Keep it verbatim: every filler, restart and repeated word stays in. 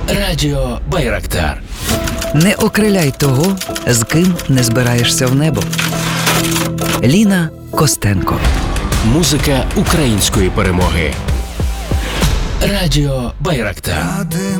Радіо Байрактар. Не окриляй того, з ким не збираєшся в небо. Ліна Костенко. Музика української перемоги. Радіо Байрактар.